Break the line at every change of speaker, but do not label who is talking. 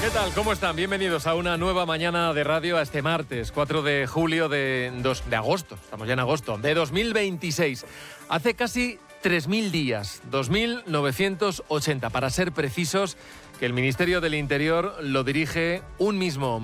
¿Qué tal? ¿Cómo están? Bienvenidos a una nueva mañana de radio, a este martes 4 de julio de agosto. Estamos ya en agosto, de 2026. Hace casi 3.000 días, 2.980, para ser precisos, que el Ministerio del Interior lo dirige un mismo hombre.